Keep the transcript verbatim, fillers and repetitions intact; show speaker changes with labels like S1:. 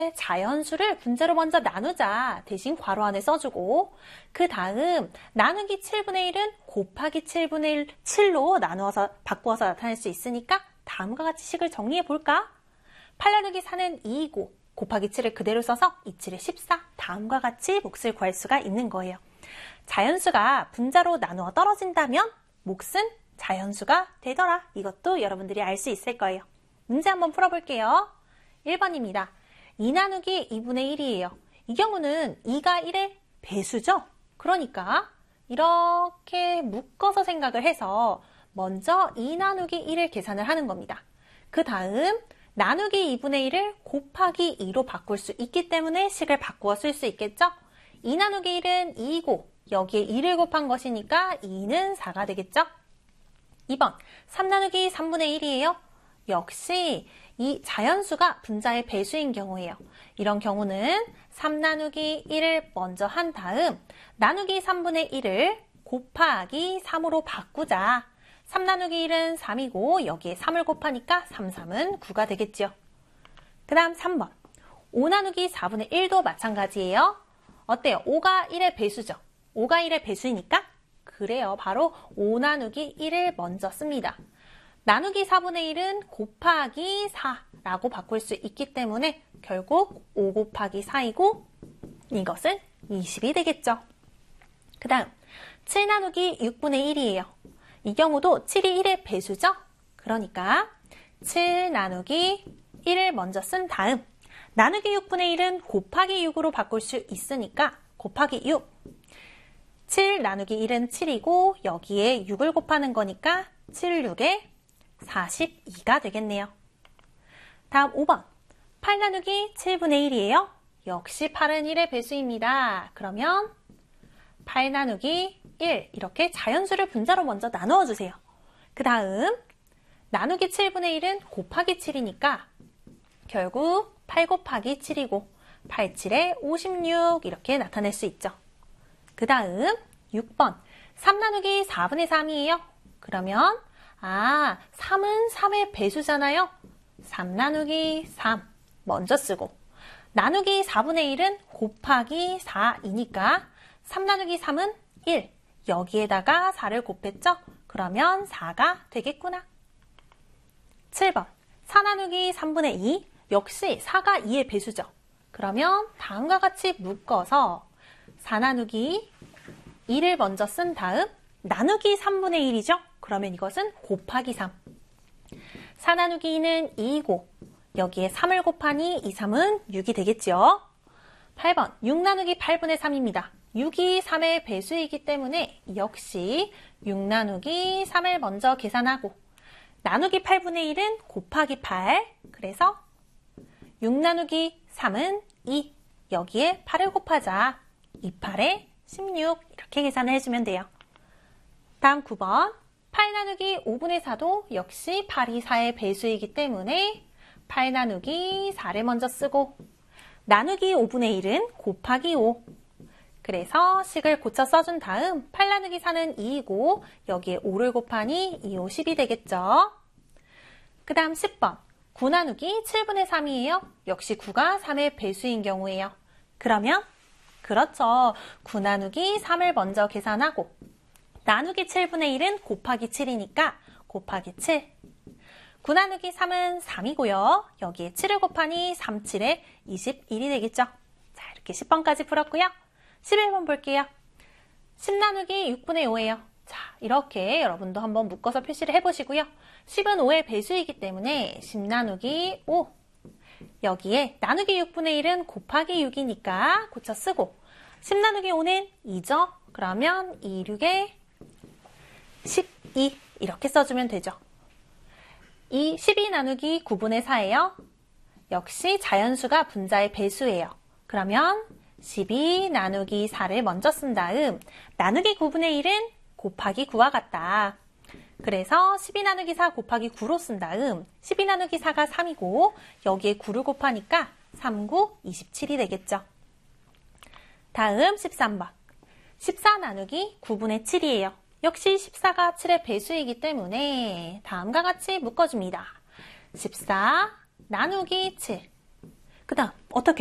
S1: 자연수를 분자로 먼저 나누자 대신 괄호 안에 써주고, 그 다음 나누기 칠분의 일은 곱하기 칠분의 일, 칠로 나누어서 바꾸어서 나타낼 수 있으니까 다음과 같이 식을 정리해 볼까? 팔 나누기 사는 이이고 곱하기 칠을 그대로 써서 이, 칠에 십사, 다음과 같이 몫을 구할 수가 있는 거예요. 자연수가 분자로 나누어 떨어진다면 몫은 자연수가 되더라. 이것도 여러분들이 알 수 있을 거예요. 문제 한번 풀어볼게요. 일 번입니다. 이 나누기 이분의 일이에요. 이 경우는 이가 일의 배수죠? 그러니까 이렇게 묶어서 생각을 해서 먼저 이 나누기 일을 계산을 하는 겁니다. 그 다음 나누기 이분의 일을 곱하기 이로 바꿀 수 있기 때문에 식을 바꾸어 쓸 수 있겠죠? 이 나누기 일은 이이고 여기에 이를 곱한 것이니까 이는 사가 되겠죠? 이 번 삼 나누기 삼분의 일이에요. 역시 이 자연수가 분자의 배수인 경우예요. 이런 경우는 삼 나누기 일을 먼저 한 다음 나누기 삼분의 일을 곱하기 삼으로 바꾸자. 삼 나누기 일은 삼이고 여기에 삼을 곱하니까 삼, 삼은 구가 되겠죠. 그 다음 삼 번 오 나누기 사분의 일도 마찬가지예요. 어때요? 오가 일의 배수죠. 오가 일의 배수이니까 그래요. 바로 오 나누기 일을 먼저 씁니다. 나누기 사분의 일은 곱하기 사라고 바꿀 수 있기 때문에 결국 오 곱하기 사이고 이것은 이십이 되겠죠. 그 다음 칠 나누기 육분의 일이에요. 이 경우도 칠이 일의 배수죠? 그러니까 칠 나누기 일을 먼저 쓴 다음 나누기 육분의 일은 곱하기 육으로 바꿀 수 있으니까 곱하기 육. 칠 나누기 일은 칠이고 여기에 육을 곱하는 거니까 칠, 육에 사십이가 되겠네요. 다음 오 번 팔 나누기 칠분의 일이에요. 역시 팔은 일의 배수입니다. 그러면 팔 나누기 일 이렇게 자연수를 분자로 먼저 나누어 주세요. 그 다음 나누기 칠분의 일은 곱하기 칠이니까 결국 팔 곱하기 칠이고 팔, 칠에 오십육 이렇게 나타낼 수 있죠. 그 다음 육 번 삼 나누기 사분의 삼이에요. 그러면 아 삼은 삼의 배수잖아요. 삼 나누기 삼 먼저 쓰고 나누기 사분의 일은 곱하기 사이니까 삼 나누기 삼은 일. 여기에다가 사를 곱했죠? 그러면 사가 되겠구나. 칠 번 사 나누기 삼분의 이. 역시 사가 이의 배수죠. 그러면 다음과 같이 묶어서 사 나누기 이를 먼저 쓴 다음 나누기 삼분의 일이죠? 그러면 이것은 곱하기 삼. 사 나누기 이는 이이고 여기에 삼을 곱하니 이, 삼은 육이 되겠죠. 팔 번 육 나누기 팔분의 삼입니다. 육이 삼의 배수이기 때문에 역시 육 나누기 삼을 먼저 계산하고 나누기 팔분의 일은 곱하기 팔. 그래서 육 나누기 삼은 이. 여기에 팔을 곱하자. 이, 팔에 십육 이렇게 계산을 해주면 돼요. 다음 구 번 팔 나누기 오분의 사도 역시 팔이 사의 배수이기 때문에 팔 나누기 사를 먼저 쓰고 나누기 오분의 일은 곱하기 오. 그래서 식을 고쳐 써준 다음 팔 나누기 사는 이이고 여기에 오를 곱하니 이, 오, 십이 되겠죠. 그 다음 십 번 구 나누기 칠분의 삼이에요. 역시 구가 삼의 배수인 경우예요. 그러면 그렇죠. 구 나누기 삼을 먼저 계산하고 나누기 칠분의 일은 곱하기 칠이니까 곱하기 칠. 구 나누기 삼은 삼이고요. 여기에 칠을 곱하니 삼, 칠에 이십일이 되겠죠. 자, 이렇게 십 번까지 풀었고요. 십일 번 볼게요. 십 나누기 육분의 오예요. 자, 이렇게 여러분도 한번 묶어서 표시를 해보시고요. 십은 오의 배수이기 때문에 십 나누기 오. 여기에 나누기 육분의 일은 곱하기 육이니까 고쳐 쓰고 십 나누기 오는 이죠. 그러면 이, 육에 십이 이렇게 써주면 되죠. 이 십이 나누기 구분의 사예요. 역시 자연수가 분자의 배수예요. 그러면 십이 나누기 사를 먼저 쓴 다음 나누기 구분의 일은 곱하기 구와 같다. 그래서 십이 나누기 사 곱하기 구로 쓴 다음 십이 나누기 사가 삼이고 여기에 구를 곱하니까 삼, 구, 이십칠이 되겠죠. 다음 십삼 번 십사 나누기 구분의 칠이에요. 역시 십사가 칠의 배수이기 때문에 다음과 같이 묶어줍니다. 십사 나누기 칠. 그 다음 어떻게